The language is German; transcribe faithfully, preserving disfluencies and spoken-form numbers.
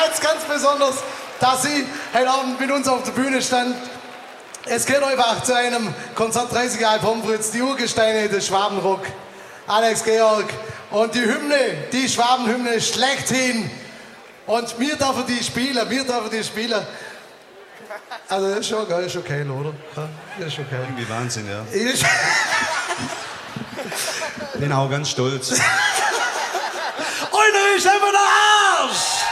ganz, ganz besonders, dass Sie heute Abend mit uns auf der Bühne standen. Es gehört einfach zu einem Konzert dreißig Jahre Pommes frites, die Urgesteine des Schwabenrock, Alex Georg und die Hymne, die Schwabenhymne schlechthin. Und wir dürfen die spielen, wir dürfen die spielen. Also das ist schon geil, ist okay, oder? Das ist okay. Irgendwie Wahnsinn, ja. Ich Bin auch ganz stolz. Einer ist einfach der Arsch!